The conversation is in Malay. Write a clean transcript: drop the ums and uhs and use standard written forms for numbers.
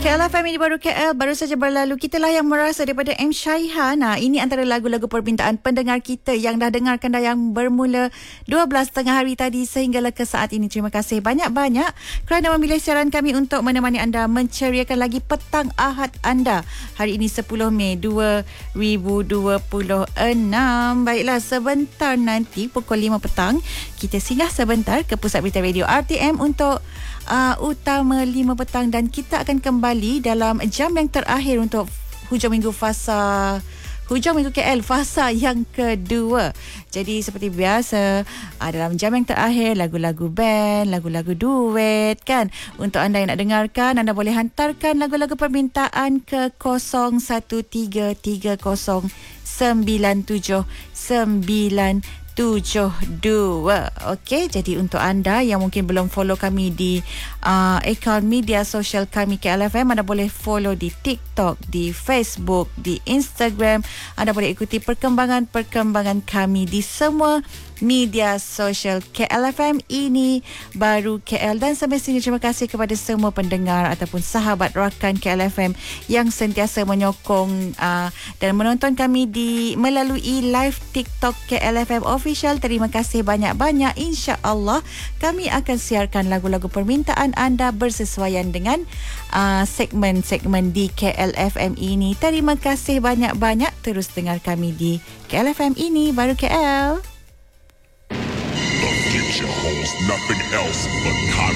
KLFM ini baru KL, baru saja berlalu. Kita lah yang merasa daripada M. Syaiha. Nah, ini antara lagu-lagu permintaan pendengar kita yang dah dengarkan dah, yang bermula 12 tengah hari tadi sehinggalah ke saat ini. Terima kasih banyak-banyak kerana memilih siaran kami untuk menemani anda menceriakan lagi petang Ahad anda. Hari ini 10 Mei 2026. Baiklah, sebentar nanti pukul 5 petang kita singgah sebentar ke Pusat Berita Radio RTM untuk utama 5 petang, dan kita akan kembali dalam jam yang terakhir untuk hujung minggu KL fasa yang kedua. Jadi seperti biasa, dalam jam yang terakhir lagu-lagu band, lagu-lagu duet kan. Untuk anda yang nak dengarkan, anda boleh hantarkan lagu-lagu permintaan ke 0113309792. Okey, jadi untuk anda yang mungkin belum follow kami di akaun media sosial kami KLFM, anda boleh follow di TikTok, di Facebook, di Instagram. Anda boleh ikuti perkembangan kami di semua media sosial KLFM ini baru KL. Dan semestinya terima kasih kepada semua pendengar ataupun sahabat rakan KLFM yang sentiasa menyokong dan menonton kami melalui live TikTok KLFM official. Terima kasih banyak-banyak. InsyaAllah kami akan siarkan lagu-lagu permintaan anda bersesuaian dengan segmen-segmen di KLFM ini. Terima kasih banyak-banyak. Terus dengar kami di KLFM ini baru KL. The future holds nothing else but